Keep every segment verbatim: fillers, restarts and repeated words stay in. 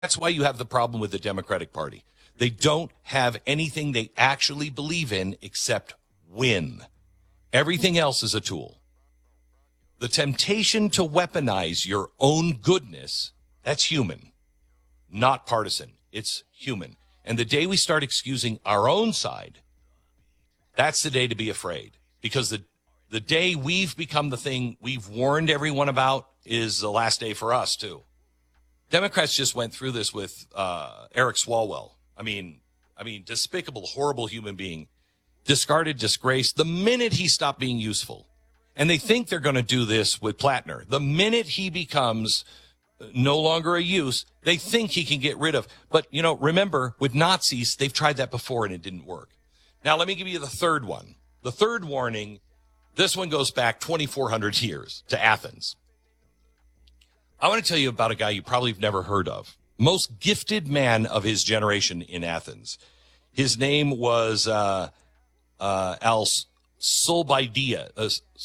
That's why you have the problem with the Democratic Party. They don't have anything they actually believe in except win. Everything else is a tool. The temptation to weaponize your own goodness, that's human, not partisan. It's human. And the day we start excusing our own side, that's the day to be afraid. Because the, the day we've become the thing we've warned everyone about is the last day for us, too. Democrats just went through this with uh, Eric Swalwell. I mean, I mean, despicable, horrible human being, discarded, disgraced, the minute he stopped being useful. And they think they're going to do this with Plattner. The minute he becomes no longer a use, they think he can get rid of. But, you know, remember, with Nazis, they've tried that before and it didn't work. Now, let me give you the third one. The third warning, this one goes back twenty-four hundred years to Athens. I want to tell you about a guy you probably have never heard of. Most gifted man of his generation in Athens. His name was uh, uh, Alcibiades. Uh,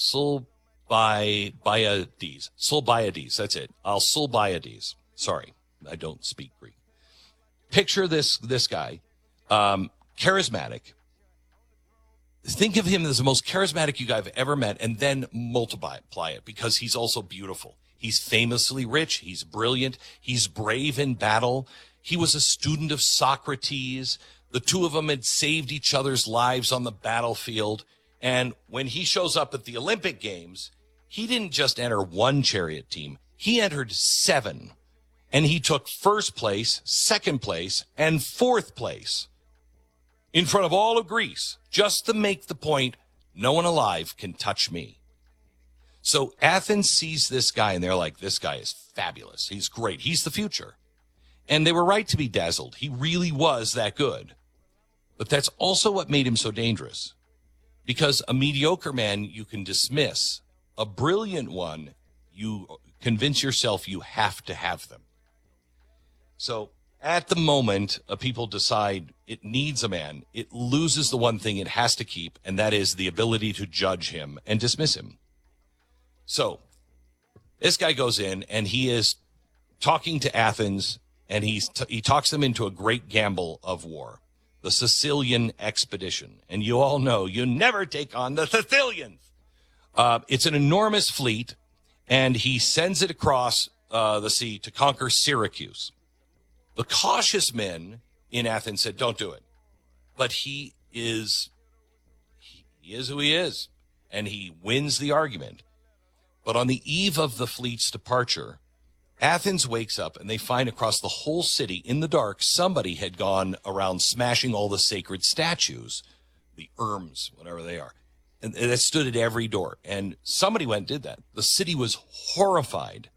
Sulbiades. Sulbiades, that's it. Alcibiades. Sorry, I don't speak Greek. Picture this, this guy, um, charismatic. Think of him as the most charismatic you guys have ever met, and then multiply it because he's also beautiful. He's famously rich. He's brilliant. He's brave in battle. He was a student of Socrates. The two of them had saved each other's lives on the battlefield. And when he shows up at the Olympic Games, he didn't just enter one chariot team. He entered seven. And he took first place, second place, and fourth place in front of all of Greece, just to make the point, no one alive can touch me. So Athens sees this guy, and they're like, this guy is fabulous. He's great. He's the future. And they were right to be dazzled. He really was that good. But that's also what made him so dangerous. Because a mediocre man you can dismiss. A brilliant one, you convince yourself you have to have them. So at the moment, uh, people decide it needs a man. It loses the one thing it has to keep, and that is the ability to judge him and dismiss him. So this guy goes in, and he is talking to Athens, and he's t- he talks them into a great gamble of war, the Sicilian expedition. And you all know you never take on the Sicilians. Uh, it's an enormous fleet, and he sends it across uh, the sea to conquer Syracuse. The cautious men in Athens said, don't do it. But he is, he is who he is, and he wins the argument. But on the eve of the fleet's departure, Athens wakes up and they find across the whole city in the dark, somebody had gone around smashing all the sacred statues, the urns, whatever they are, and that stood at every door. And somebody went and did that. The city was horrified.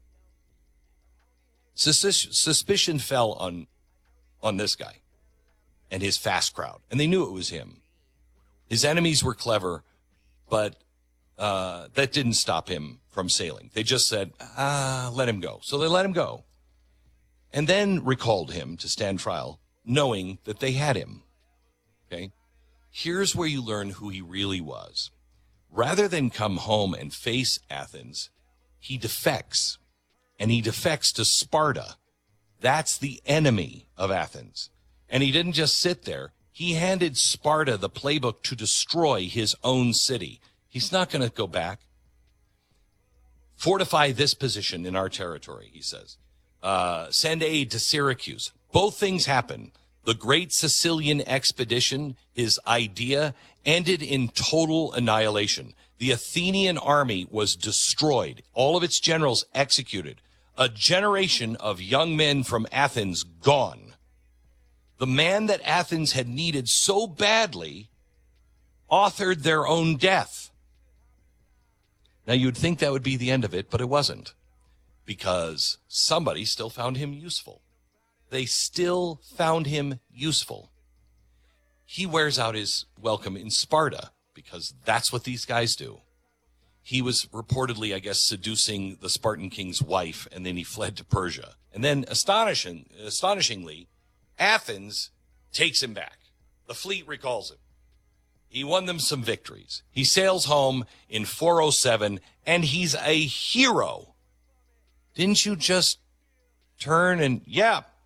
Suspicion fell on, on this guy and his fast crowd, and they knew it was him. His enemies were clever, but uh, that didn't stop him from sailing. They just said, ah, let him go. So they let him go, and then recalled him to stand trial, knowing that they had him. Okay? Here's where you learn who he really was. Rather than come home and face Athens, he defects. And he defects to Sparta. That's the enemy of Athens. And he didn't just sit there. He handed Sparta the playbook to destroy his own city. He's not going to go back. Fortify this position in our territory, he says. Uh, send aid to Syracuse. Both things happen. The great Sicilian expedition, his idea, ended in total annihilation. The Athenian army was destroyed. All of its generals executed. A generation of young men from Athens gone. The man that Athens had needed so badly authored their own death. Now, you'd think that would be the end of it, but it wasn't. Because somebody still found him useful. They still found him useful. He wears out his welcome in Sparta, because that's what these guys do. He was reportedly, I guess, seducing the Spartan king's wife, and then he fled to Persia. And then, astonishing, astonishingly, Athens takes him back. The fleet recalls him. He won them some victories. He sails home in four oh seven, and he's a hero. Didn't you just turn and, yeah,